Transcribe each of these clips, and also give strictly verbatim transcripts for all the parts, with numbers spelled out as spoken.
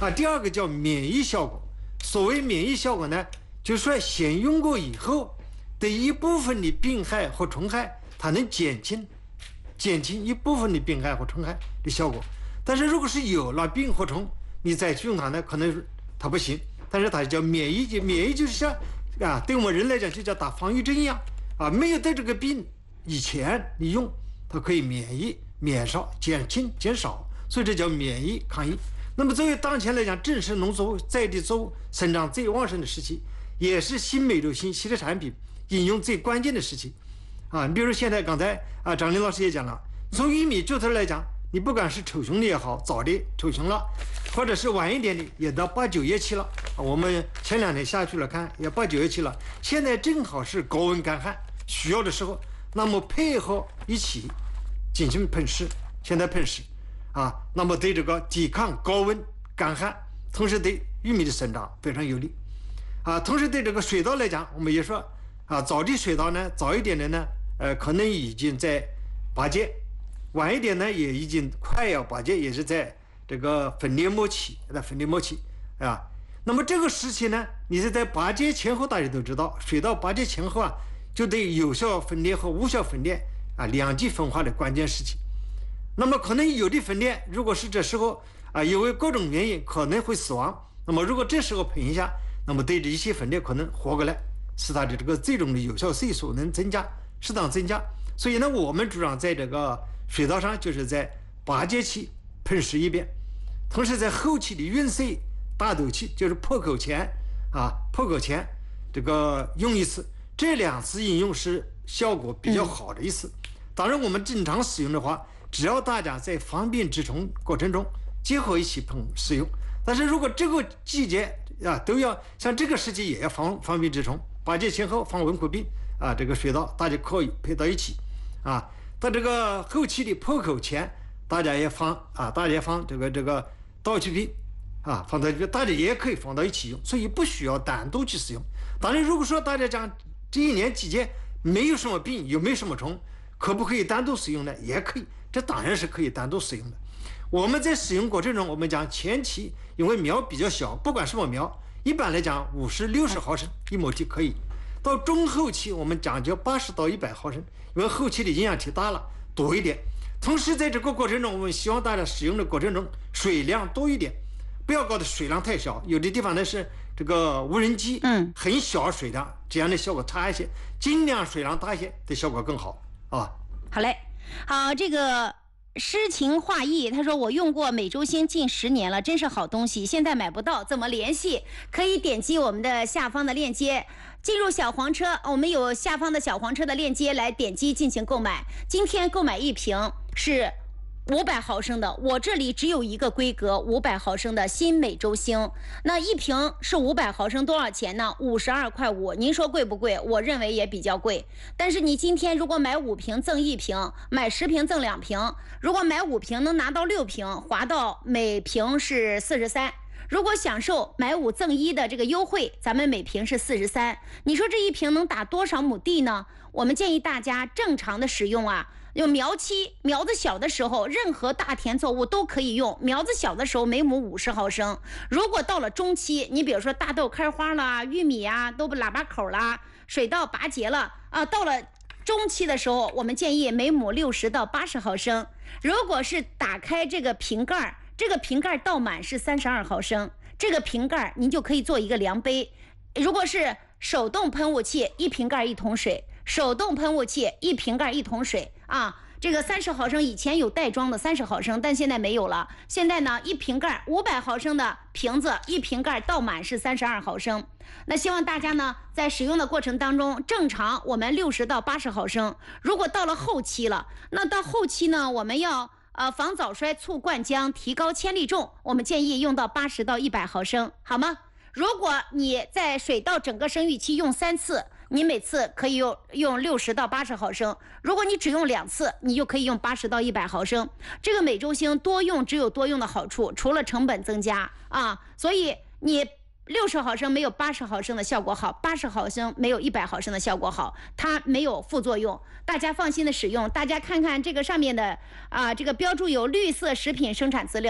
啊。第二个叫免疫效果。所谓免疫效果呢，就是说先用过以后的一部分的病害和虫害，它能减轻减轻一部分的病害和虫害的效果。但是如果是有了病和虫，你再去用它呢，可能它不行。但是它叫免疫，免疫就是像啊，对我们人来讲就叫打防御针一样啊，没有得这个病以前你用它可以免疫免少减轻减少，所以这叫免疫抗疫。那么作为当前来讲，正是农作物在地作物生长最旺盛的时期，也是新美洲新系列产品应用最关键的时期啊。你比如现在刚才啊，张林老师也讲了，从玉米株头来讲，你不管是丑熊的也好，早的丑熊了，或者是晚一点的，也到八九月期了。我们前两天下去了看，也八九月期了。现在正好是高温干旱需要的时候，那么配合一起进行喷施，现在喷施啊，那么对这个抵抗高温干旱，同时对玉米的生长非常有利啊。同时对这个水稻来讲，我们也说啊，早的水稻呢，早一点的呢，呃，可能已经在拔节。晚一点呢，也已经快要拔节，也是在这个分裂末期，在分裂末期啊。那么这个时期呢，你是在拔节前后，大家都知道，水稻拔节前后啊，就对有效分裂和无效分裂啊两极分化的关键时期。那么可能有的分裂，如果是这时候啊，因为各种原因可能会死亡，那么如果这时候喷一下，那么对这一些分裂可能活过来，使它的这个最终的有效岁数能增加，适当增加。所以呢，我们主张在这个水稻上就是在拔节期喷施一遍，同时在后期的孕穗大豆期，就是破口前啊，破口前这个用一次，这两次应用是效果比较好的一次。当然我们正常使用的话，只要大家在防病治虫过程中结合一起喷使用。但是如果这个季节啊都要像这个时期也要防防病治虫，拔节前后防蚊苦病啊，这个水稻大家可以配到一起啊。到这个后期的破口前，大家也防啊，大家防这个这个稻曲病啊，放到这个大家也可以放到一起用，所以不需要单独去使用。当然，如果说大家讲这一年季节没有什么病，有没有什么虫，可不可以单独使用呢？也可以，这当然是可以单独使用的。我们在使用过程中，我们讲前期因为苗比较小，不管什么苗，一般来讲五十六十毫升一亩地可以。到中后期我们讲究八十到一百毫升，因为后期的营养体大了多一点。同时在这个过程中，我们希望大家使用的过程中水量多一点，不要搞得水量太小。有的地方呢是这个无人机，嗯，很小水量，这样的效果差一些。尽量水量大一些，的效果更好啊。 好嘞，好，这个诗情画意，他说我用过美洲星近十年了，真是好东西，现在买不到，怎么联系？可以点击我们的下方的链接，进入小黄车，我们有下方的小黄车的链接来点击进行购买。今天购买一瓶是五百毫升的，我这里只有一个规格五百毫升的新美洲星，那一瓶是五百毫升，多少钱呢？五十二块五。您说贵不贵？我认为也比较贵。但是你今天如果买五瓶赠一瓶，买十瓶赠两瓶，如果买五瓶能拿到六瓶，划到每瓶是四十三。如果享受买五赠一的这个优惠，咱们每瓶是四十三。你说这一瓶能打多少亩地呢？我们建议大家正常的使用啊。用苗期苗子小的时候，任何大田作物都可以用。苗子小的时候每亩五十毫升，如果到了中期，你比如说大豆开花了，玉米啊都喇叭口了，水稻拔节了啊，到了中期的时候，我们建议每亩六十到八十毫升。如果是打开这个瓶盖，这个瓶盖倒满是三十二毫升，这个瓶盖您就可以做一个量杯。如果是手动喷雾器，一瓶盖一桶水。手动喷雾器一瓶盖一桶水啊，这个三十毫升以前有袋装的三十毫升，但现在没有了。现在呢，一瓶盖五百毫升的瓶子，一瓶盖倒满是三十二毫升。那希望大家呢在使用的过程当中，正常我们六十到八十毫升。如果到了后期了，那到后期呢，我们要呃防早衰促灌浆，提高铅粒重，我们建议用到八十到一百毫升，好吗？如果你在水稻整个生育期用三次，你每次可以用用六十到八十毫升。如果你只用两次，你就可以用八十到一百毫升。这个美洲星多用只有多用的好处，除了成本增加啊，所以你六十毫升没有八十毫升的效果好，八十毫升没有一百毫升的效果好，它没有副作用，大家放心的使用。大家看看这个上面的啊，这个标注有绿色食品生产资料。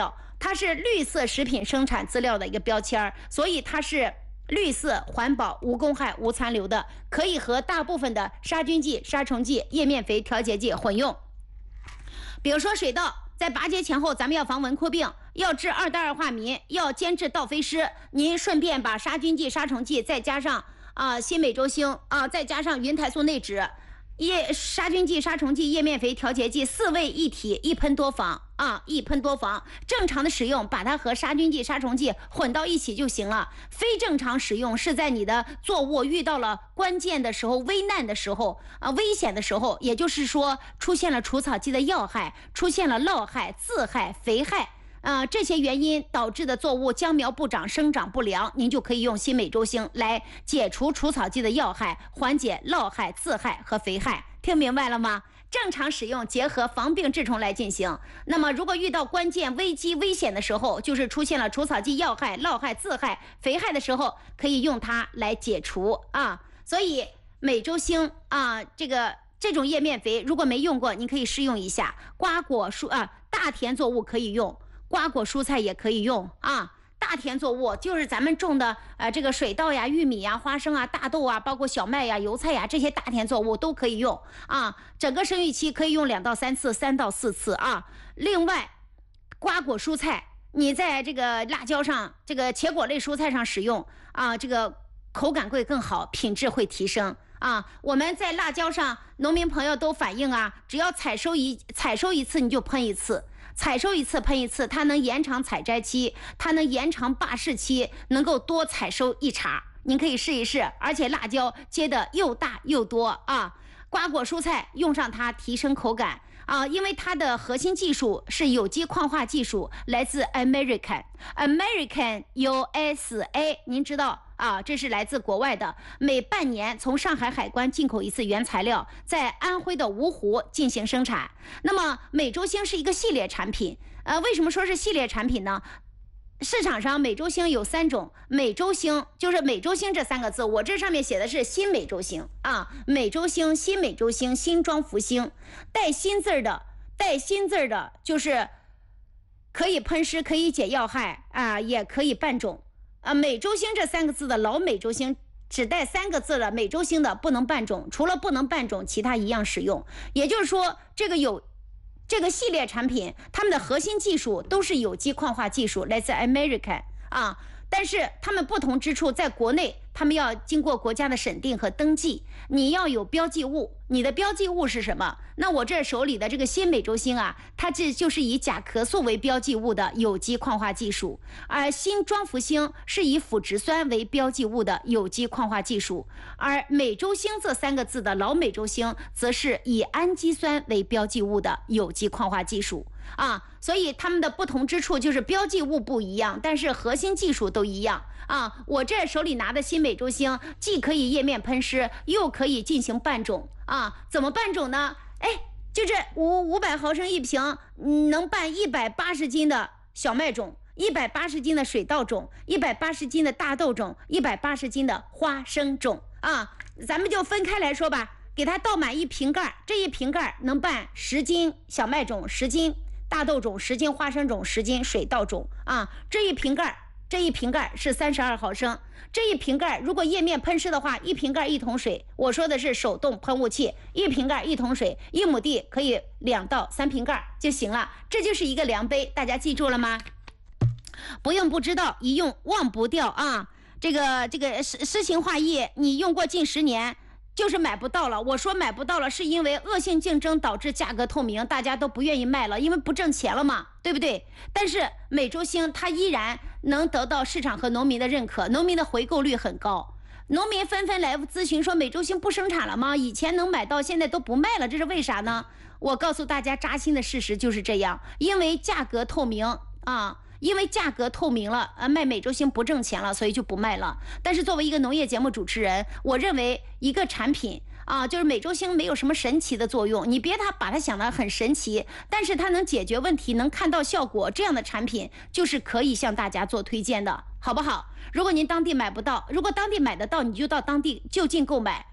它是绿色食品生产资料的一个标签，所以它是绿色、环保、无公害、无残留的，可以和大部分的杀菌剂、杀虫剂、叶面肥、调节剂混用。比如说水稻，在拔节前后，咱们要防蚊枯病，要治二代二化民，要监治稻飞虱。您顺便把杀菌剂、杀虫剂，再加上啊、呃、新美洲星啊、呃，再加上云台素内酯。叶杀菌剂、杀虫剂、叶面肥、调节剂四位一体，一喷多防啊，一喷多防。正常的使用，把它和杀菌剂、杀虫剂混到一起就行了。非正常使用是在你的作物遇到了关键的时候、危难的时候啊、危险的时候，也就是说出现了除草剂的药害，出现了涝害、自害、肥害。呃，这些原因导致的作物将苗不长、生长不良，您就可以用新美洲星来解除除草剂的药害，缓解涝害、自害和肥害。听明白了吗？正常使用，结合防病治虫来进行。那么，如果遇到关键危机、危险的时候，就是出现了除草剂药害、涝害、自害、肥害的时候，可以用它来解除啊。所以，美洲星啊，这个这种叶面肥，如果没用过，您可以试用一下。瓜果蔬啊，大田作物可以用。瓜果蔬菜也可以用啊，大田作物就是咱们种的呃这个水稻呀、玉米呀、花生啊、大豆啊，包括小麦呀、油菜呀，这些大田作物都可以用啊。整个生育期可以用两到三次、三到四次啊。另外，瓜果蔬菜你在这个辣椒上、这个茄果类蔬菜上使用啊，这个口感会更好，品质会提升。啊，我们在辣椒上，农民朋友都反映啊，只要采收一采收一次你就喷一次，采收一次喷一次，它能延长采摘期，它能延长罢市期，能够多采收一茬。您可以试一试，而且辣椒结的又大又多啊。瓜果蔬菜用上它提升口感啊，因为它的核心技术是有机矿化技术，来自 American American U S A， 您知道啊，这是来自国外的，每半年从上海海关进口一次原材料，在安徽的芜湖进行生产。那么美洲星是一个系列产品，呃，为什么说是系列产品呢？市场上美洲星有三种，美洲星就是美洲星这三个字，我这上面写的是新美洲星啊，美洲星、新美洲星、新庄福星，带新字儿的，带新字儿的就是可以喷湿，可以解药害啊，也可以拌种啊。美洲星这三个字的老美洲星只带三个字的美洲星的不能拌种，除了不能拌种，其他一样使用。也就是说，这个有。这个系列产品，他们的核心技术都是有机矿化技术，来自 American 啊。但是他们不同之处，在国内他们要经过国家的审定和登记，你要有标记物，你的标记物是什么？那我这手里的这个新美洲星啊，它这就是以甲壳素为标记物的有机矿化技术，而新庄福星是以腐殖酸为标记物的有机矿化技术，而美洲星这三个字的老美洲星则是以氨基酸为标记物的有机矿化技术啊。所以它们的不同之处就是标记物不一样，但是核心技术都一样啊。我这手里拿的新美洲星既可以叶面喷湿，又可以进行拌种啊。怎么拌种呢？哎，就这五五百毫升一瓶，能拌一百八十斤的小麦种，一百八十斤的水稻种，一百八十斤的大豆种，一百八十斤的花生种啊。咱们就分开来说吧，给它倒满一瓶盖，这一瓶盖能拌十斤小麦种，十斤大豆种，十斤花生种，十斤水稻种啊。这一瓶盖，这一瓶盖是三十二毫升。这一瓶盖如果叶面喷湿的话，一瓶盖一桶水。我说的是手动喷雾器，一瓶盖一桶水，一亩地可以两到三瓶盖就行了。这就是一个量杯，大家记住了吗？不用不知道，一用忘不掉啊。这个这个诗诗情画意，你用过近十年。就是买不到了，我说买不到了，是因为恶性竞争导致价格透明，大家都不愿意卖了，因为不挣钱了嘛，对不对？但是美洲星它依然能得到市场和农民的认可，农民的回购率很高，农民纷纷来咨询说美洲星不生产了吗？以前能买到，现在都不卖了，这是为啥呢？我告诉大家扎心的事实就是这样，因为价格透明啊。因为价格透明了，呃，卖美洲星不挣钱了，所以就不卖了。但是作为一个农业节目主持人，我认为一个产品啊，就是美洲星没有什么神奇的作用，你别它把它想得很神奇，但是它能解决问题，能看到效果，这样的产品就是可以向大家做推荐的，好不好？如果您当地买不到，如果当地买得到，你就到当地就近购买，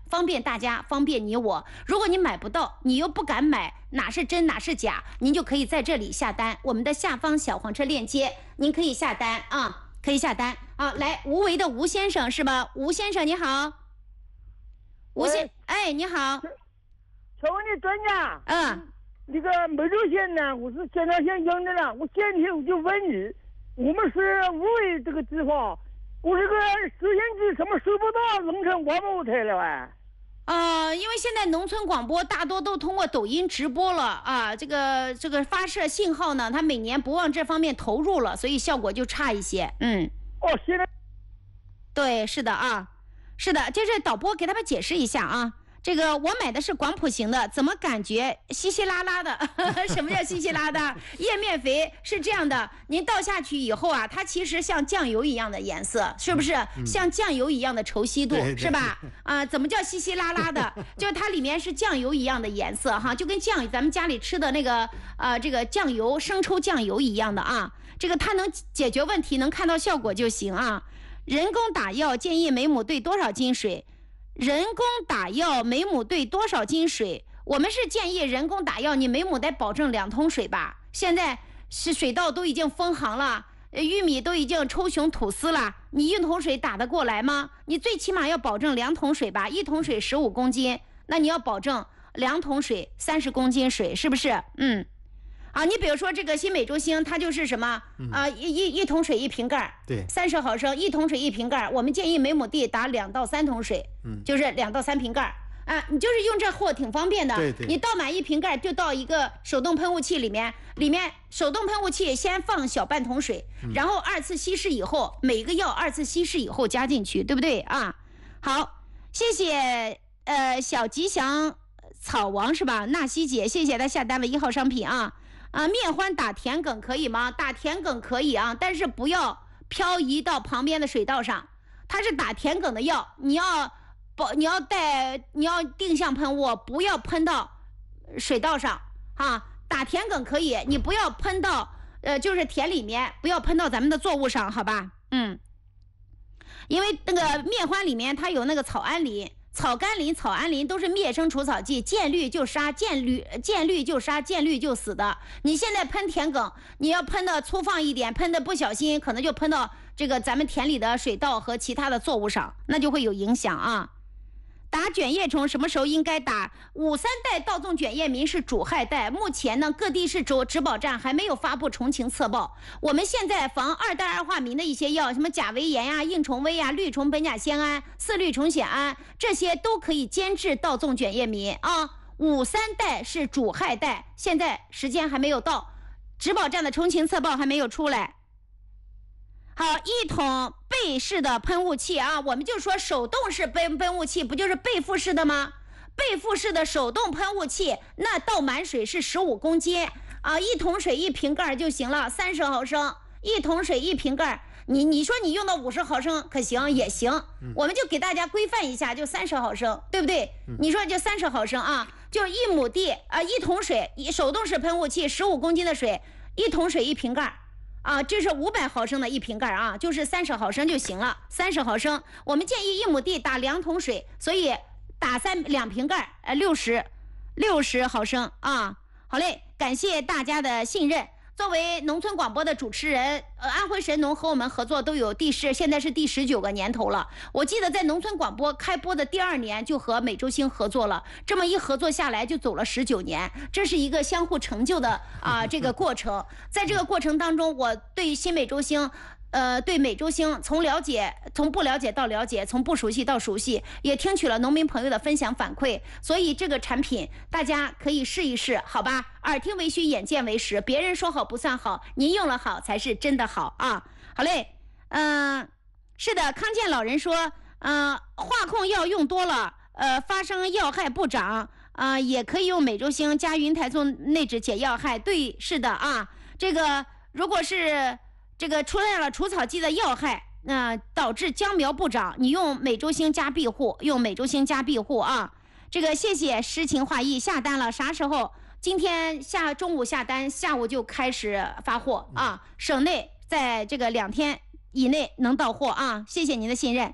方便大家，方便你我。如果你买不到，你又不敢买，哪是真哪是假，您就可以在这里下单。我们的下方小黄车链接，您可以下单啊，可以下单啊。来，无为的吴先生是吧？吴先生你好，吴先，哎你好， 请问你专家， 嗯， 那个梅州县呢，我是县长县赢的了，我前天我就问你，我们是无为这个地方。我这个收音机怎么收不到农村广播台了哎？ 呃，因为现在农村广播大多都通过抖音直播了啊，这个这个发射信号呢，它每年不往这方面投入了，所以效果就差一些。嗯。 哦，现在。 对，是的啊，是的，就是导播给他们解释一下啊。这个我买的是广谱型的，怎么感觉稀稀拉拉的？什么叫稀稀拉拉？页面肥是这样的，您倒下去以后啊，它其实像酱油一样的颜色，是不是？嗯、像酱油一样的稠稀度， 对对是吧？啊，怎么叫稀稀拉拉的？就是它里面是酱油一样的颜色哈，就跟酱咱们家里吃的那个呃这个酱油生抽酱油一样的啊。这个它能解决问题，能看到效果就行啊。人工打药建议每亩兑多少斤水？人工打药每亩兑多少斤水？我们是建议人工打药，你每亩得保证两桶水吧。现在是水稻都已经封行了，玉米都已经抽熊吐丝了，你一桶水打得过来吗？你最起码要保证两桶水吧，一桶水十五公斤，那你要保证两桶水三十公斤水，是不是？嗯。啊，你比如说这个新美洲星，它就是什么啊、嗯呃？一一一桶水一瓶盖， 对， 三十毫升，一桶水一瓶盖。我们建议每亩地打两到三桶水，嗯，就是两到三瓶盖啊。你就是用这货挺方便的， 对对。 你倒满一瓶盖就倒一个手动喷雾器里面，里面手动喷雾器先放小半桶水，嗯、然后二次稀释以后，每个药二次稀释以后加进去，对不对啊？好，谢谢呃小吉祥草王是吧？纳西姐，谢谢他下单的一号商品啊。啊，面欢打田埂可以吗？打田埂可以啊，但是不要漂移到旁边的水道上。它是打田埂的药，你要保，你要带，你要定向喷雾，不要喷到水道上啊。打田埂可以，你不要喷到，呃，就是田里面，不要喷到咱们的作物上，好吧？嗯，因为那个面欢里面它有那个草胺磷。草甘膦、草胺磷都是灭生除草剂，见绿就杀，见绿见绿就杀，见绿就死的。你现在喷田埂，你要喷的粗放一点，喷的不小心，可能就喷到这个咱们田里的水稻和其他的作物上，那就会有影响啊。打卷叶虫什么时候应该打？五三代稻种卷叶螟是主害带，目前呢各地市植植保站还没有发布虫情测报。我们现在防二代二化螟的一些药，什么甲维盐呀、硬虫威呀、绿虫苯甲酰胺、四氯虫酰胺，这些都可以监治稻种卷叶螟啊。五三代是主害带，现在时间还没有到，植保站的虫情测报还没有出来。好，一桶背式的喷雾器啊，我们就说手动式喷喷雾器不就是背负式的吗？背负式的手动喷雾器，那倒满水是十五公斤啊，一桶水一瓶盖就行了，三十毫升，一桶水一瓶盖。你你说你用到五十毫升可行也行，嗯、我们就给大家规范一下，就三十毫升，对不对？嗯、你说就三十毫升啊，就一亩地啊，一桶水，一手动式喷雾器，十五公斤的水，一桶水一瓶盖。啊，这是五百毫升的一瓶盖啊，就是三十毫升就行了。三十毫升，我们建议一亩地打两桶水，所以打三两瓶盖，呃，六十六十毫升啊。好嘞，感谢大家的信任。作为农村广播的主持人，呃，安徽神农和我们合作都有第十，现在是第十九个年头了。我记得在农村广播开播的第二年就和美洲星合作了，这么一合作下来就走了十九年，这是一个相互成就的啊、呃、这个过程。在这个过程当中，我对新美洲星。呃，对美洲星从了解，从不了解到了解，从不熟悉到熟悉，也听取了农民朋友的分享反馈，所以这个产品大家可以试一试，好吧？耳听为虚，眼见为实，别人说好不算好，您用了好才是真的好啊！好嘞，嗯、呃，是的，康健老人说，嗯、呃，化控药用多了，呃，发生药害不长，啊、呃，也可以用美洲星加云台素内酯解药害。对，是的啊，这个如果是。这个出现了除草剂的药害，那、呃、导致姜苗不长，你用美洲星加庇护，用美洲星加庇护啊！这个谢谢诗情画意下单了，啥时候？今天下中午下单，下午就开始发货啊！省内在这个两天以内能到货啊！谢谢您的信任。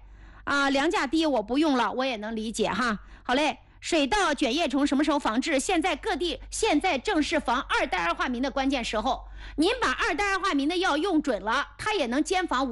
啊，粮价低我不用了，我也能理解哈。好嘞。水稻卷叶虫什么时候防治？现在各地现在正是防二代二化民的关键时候。您把二代二化民的药用准了，它也能兼防